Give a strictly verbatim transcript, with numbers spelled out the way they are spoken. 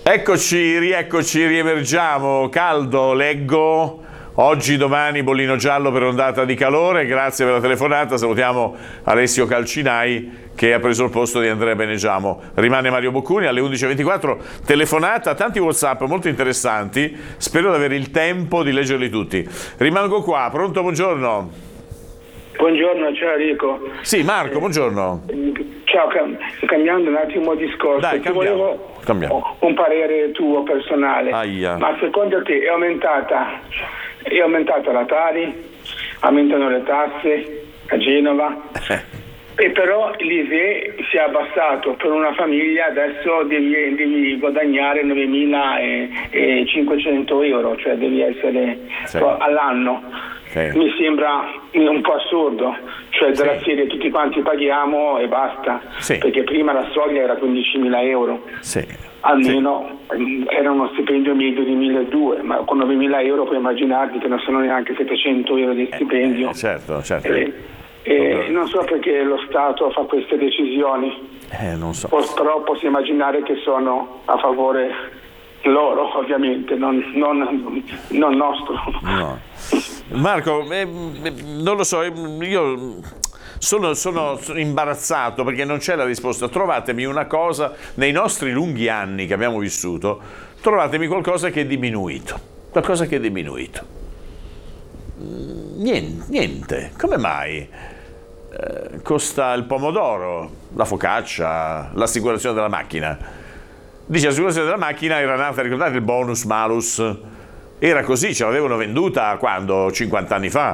Eccoci, rieccoci, riemergiamo. Caldo, leggo. Oggi, domani, bollino giallo per ondata di calore. Grazie per la telefonata. Salutiamo Alessio Calcinai che ha preso il posto di Andrea Benegiamo. Rimane Mario Boccuni alle undici e ventiquattro. Telefonata, tanti WhatsApp molto interessanti. Spero di avere il tempo di leggerli tutti. Rimango qua. Pronto? Buongiorno. Buongiorno, ciao Enrico. Sì, Marco, buongiorno. Ciao, cambiando un attimo il discorso. Dai, Ti cambiamo. volevo cambiamo. un parere tuo personale. Aia. Ma secondo te è aumentata, è aumentata la Tari? Aumentano le tasse a Genova? E però l'I S E E si è abbassato. Per una famiglia adesso devi, devi guadagnare novemilacinquecento euro, cioè devi essere sì. all'anno. Sì. Mi sembra un po' assurdo, cioè della sì. serie tutti quanti paghiamo e basta, sì. perché prima la soglia era quindicimila euro, sì. almeno sì. era uno stipendio medio di milleduecento, ma con novemila euro puoi immaginarti che non sono neanche settecento euro di stipendio. Eh, certo, certo. Eh, eh, non so perché lo Stato fa queste decisioni, eh, non so. però posso immaginare che sono a favore loro, ovviamente, non, non, non nostro. No. Marco, eh, non lo so, io sono, sono imbarazzato perché non c'è la risposta. Trovatemi una cosa, nei nostri lunghi anni che abbiamo vissuto, trovatemi qualcosa che è diminuito, qualcosa che è diminuito. Niente, niente. Come mai? Eh, costa il pomodoro, la focaccia, l'assicurazione della macchina. Dice l'assicurazione della macchina era nata, ricordate il bonus malus? Era così, ce l'avevano venduta quando? cinquanta anni fa.